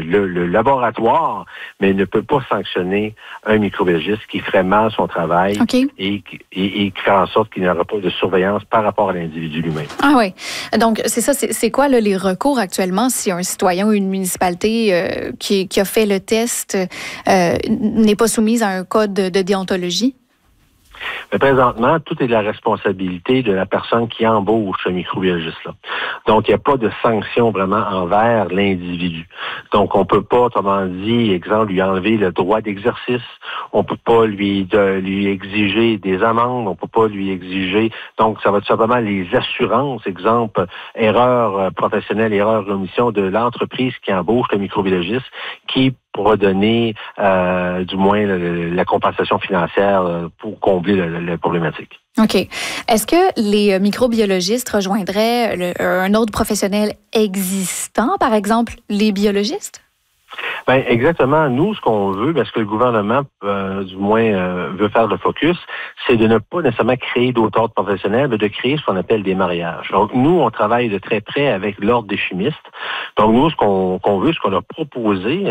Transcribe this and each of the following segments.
le laboratoire, mais ne peut pas sanctionner un microbiologiste qui ferait mal son travail et qui fait en sorte qu'il n'y aura pas de surveillance par rapport à l'individu lui-même. Ah oui. Donc, c'est ça. C'est quoi là, les recours actuellement si un citoyen ou une municipalité qui a fait le test n'est pas soumise à un code de déontologie? Mais présentement, tout est de la responsabilité de la personne qui embauche ce microbiologiste-là. Donc, il n'y a pas de sanction vraiment envers l'individu. Donc, on peut pas, autrement dit, exemple, lui enlever le droit d'exercice. On peut pas lui exiger des amendes. On peut pas lui exiger. Donc, ça va être simplement les assurances, exemple, erreur professionnelle, erreur d'omission de l'entreprise qui embauche le microbiologiste, qui pourra donner du moins la compensation financière pour combler la problématique. OK. Est-ce que les microbiologistes rejoindraient un autre professionnel existant, par exemple les biologistes? Ben exactement. Nous, ce qu'on veut, parce que le gouvernement, du moins, veut faire le focus, c'est de ne pas nécessairement créer d'autres ordres professionnels, mais de créer ce qu'on appelle des mariages. Donc, nous, on travaille de très près avec l'Ordre des chimistes. Donc, nous, ce qu'on veut, ce qu'on a proposé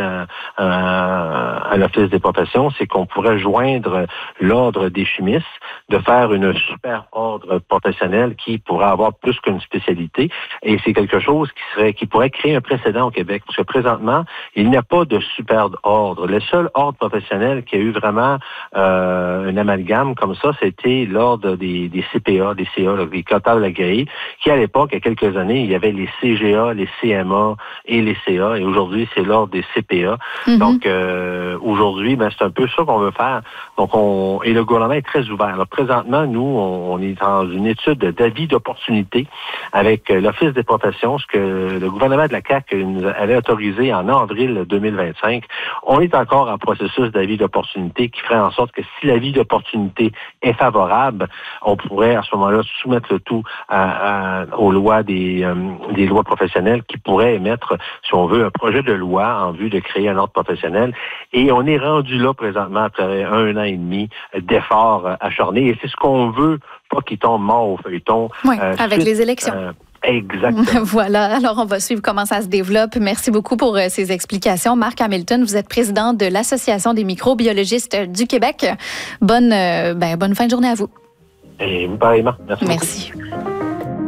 à l'Office des professions, c'est qu'on pourrait joindre l'Ordre des chimistes, de faire une super ordre professionnel qui pourrait avoir plus qu'une spécialité. Et c'est quelque chose qui pourrait créer un précédent au Québec. Parce que présentement, il n'y a pas de super ordre. Le seul ordre professionnel qui a eu vraiment un amalgame comme ça, c'était l'ordre des CPA, des CA, là, des comptables agréés, qui à l'époque, il y a quelques années, il y avait les CGA, les CMA et les CA, et aujourd'hui, c'est l'ordre des CPA. Mm-hmm. Donc, aujourd'hui, c'est un peu ça qu'on veut faire. Donc, et le gouvernement est très ouvert. Alors, présentement, nous, on est dans une étude d'avis d'opportunité avec l'Office des professions, ce que le gouvernement de la CAQ nous avait autorisé en avril 2025. On est encore en processus d'avis d'opportunité qui ferait en sorte que si l'avis d'opportunité est favorable, on pourrait à ce moment-là soumettre le tout aux lois des lois professionnelles qui pourraient émettre, si on veut, un projet de loi en vue de créer un ordre professionnel. Et on est rendu là présentement après 1 an et demi d'efforts acharnés. Et c'est ce qu'on veut, pas qu'il tombe mort au feuilleton. Oui, avec les élections. Exactement. Voilà. Alors, on va suivre comment ça se développe. Merci beaucoup pour ces explications. Marc Hamilton, vous êtes président de l'Association des microbiologistes du Québec. Bonne fin de journée à vous. Et pareillement. Merci. Merci.